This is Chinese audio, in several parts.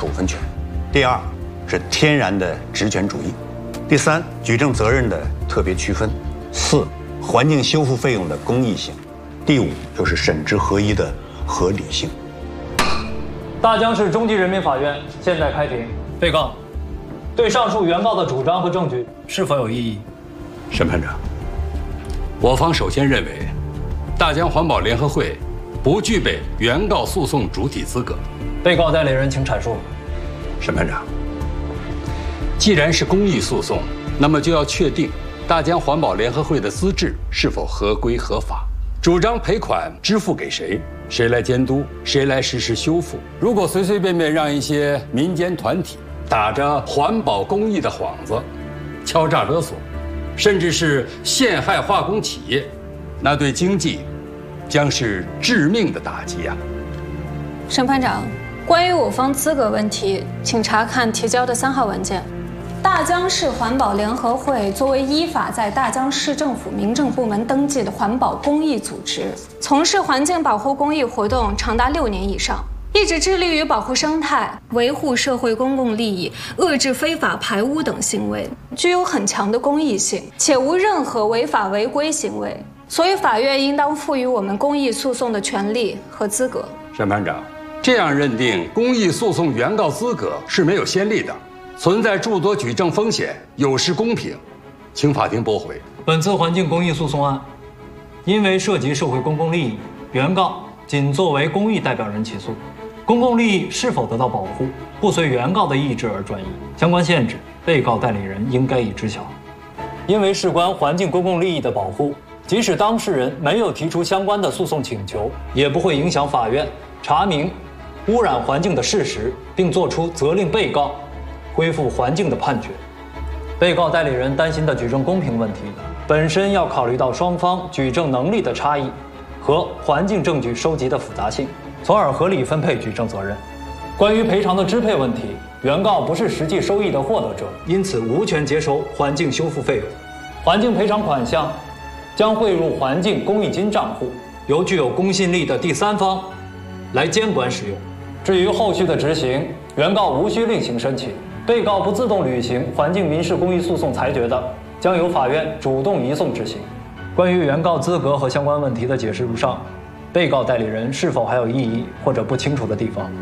处分权；第二是天然的职权主义；第三，举证责任的特别区分；四，环境修复费用的公益性；第五，就是审执合一的合理性。 大江市中级人民法院现在开庭。被告对上述原告的主张和证据是否有异议？ 审判长，我方首先认为，大江环保联合会不具备原告诉讼主体资格。 被告代理人，请阐述。 审判长，既然是公益诉讼，那么就要确定大江环保联合会的资质是否合规合法，主张赔款支付给谁，谁来监督，谁来实施修复。如果随随便便让一些民间团体打着环保公益的幌子，敲诈勒索，甚至是陷害化工企业，那对经济将是致命的打击啊！ 审判长，关于我方资格问题，请查看提交的3号文件。大江市环保联合会作为依法在大江市政府民政部门登记的环保公益组织，从事环境保护公益活动长达6年以上，一直致力于保护生态、维护社会公共利益、遏制非法排污等行为，具有很强的公益性，且无任何违法违规行为，所以法院应当赋予我们公益诉讼的权利和资格。 审判长，这样认定公益诉讼原告资格是没有先例的，存在诸多举证风险，有失公平，请法庭驳回。 本次环境公益诉讼案，因为涉及社会公共利益，原告仅作为公益代表人起诉。公共利益是否得到保护，不随原告的意志而转移，相关限制，被告代理人应该已知晓。因为事关环境公共利益的保护，即使当事人没有提出相关的诉讼请求，也不会影响法院查明污染环境的事实，并作出责令被告恢复环境的判决。被告代理人担心的举证公平问题，本身要考虑到双方举证能力的差异和环境证据收集的复杂性，从而合理分配举证责任。关于赔偿的支配问题，原告不是实际收益的获得者，因此无权接收环境修复费用。环境赔偿款项将汇入环境公益金账户，由具有公信力的第三方来监管使用。至于后续的执行，原告无需另行申请。被告不自动履行环境民事公益诉讼裁决的，将由法院主动移送执行。关于原告资格和相关问题的解释如上，被告代理人是否还有异议或者不清楚的地方？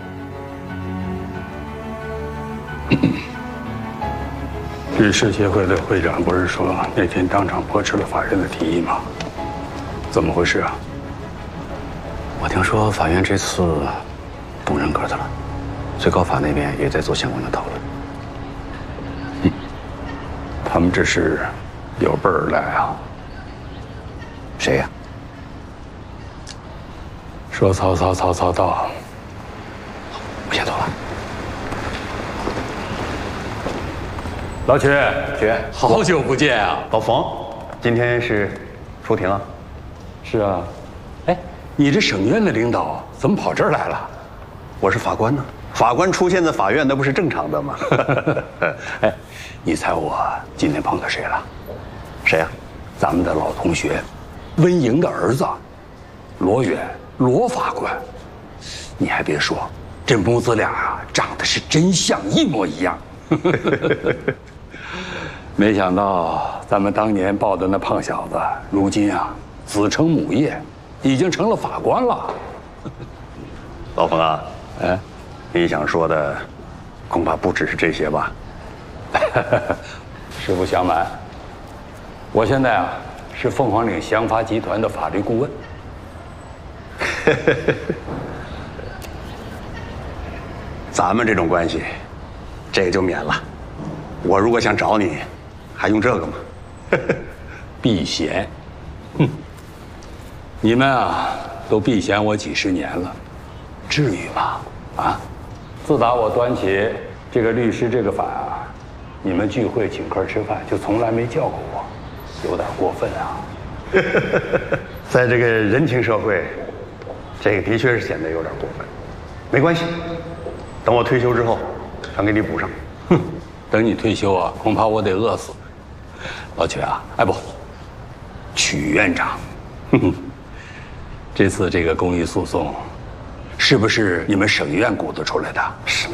律师协会的会长不是说那天当场驳斥了法院的提议吗？怎么回事啊？ 我听说法院这次不认可他了，最高法那边也在做相关的讨论。 他们这是有备而来啊。 谁呀？ 说曹操，曹操到。 我先走了。 老曲， 学好久不见啊！ 老冯，今天是出庭啊？ 是啊。哎，你这省院的领导怎么跑这儿来了？ 我是法官呢，法官出现在法院那不是正常的吗？ 哎，你猜我今天碰到谁了？ 谁呀？ 咱们的老同学，温莹的儿子，罗远，罗法官。你还别说，这母子俩啊，长得是真像，一模一样。没想到咱们当年抱的那胖小子，如今啊，子承母业，已经成了法官了。 老冯啊， 哎， 你想说的，恐怕不只是这些吧？ 实不相瞒，我现在啊是凤凰岭祥发集团的法律顾问。 咱们这种关系，这就免了。我如果想找你，还用这个吗？ 避嫌，哼！你们啊，都避嫌我几十年了，至于吗？啊！自打我端起这个律师这个法啊，你们聚会请客吃饭就从来没叫过我，有点过分啊！ 在这个人情社会，这个的确是显得有点过分。没关系，等我退休之后，全给你补上。 哼，等你退休啊，恐怕我得饿死。老曲啊，哎不，曲院长，哼哼，这次这个公益诉讼，是不是你们省院鼓捣出来的？ 是